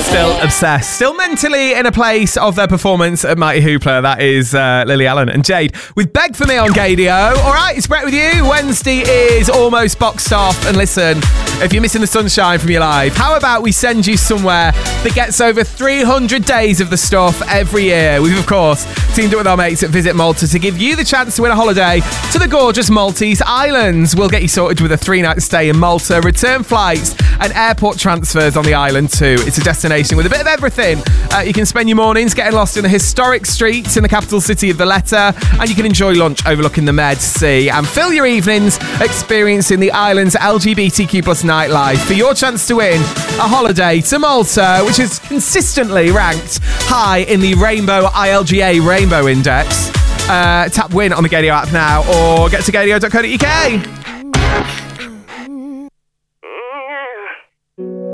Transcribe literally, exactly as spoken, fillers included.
Still obsessed. Still mentally in a place of their performance at Mighty Hoopla. That is uh, Lily Allen and Jade with Beg For Me on Gadio. All right, it's Brett with you. Wednesday is almost boxed off. And listen, if you're missing the sunshine from your life, how about we send you somewhere that gets over three hundred days of the stuff every year? We've, of course, teamed up with our mates at Visit Malta to give you the chance to win a holiday to the gorgeous Maltese Islands. We'll get you sorted with a three-night stay in Malta, return flights and airport transfers on the island too. It's a destination with a bit of everything. Uh, you can spend your mornings getting lost in the historic streets in the capital city of Valletta, and you can enjoy lunch overlooking the Med Sea and fill your evenings experiencing the island's L G B T Q plus nightlife. For your chance to win a holiday to Malta, which is consistently ranked high in the Rainbow I L G A Rainbow Index, uh, tap win on the Gadio app now or get to gadio dot co dot uk.